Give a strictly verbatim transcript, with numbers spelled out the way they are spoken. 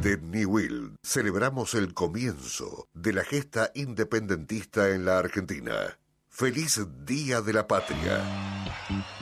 Desde Newell celebramos el comienzo de la gesta independentista en la Argentina. ¡Feliz Día de la Patria!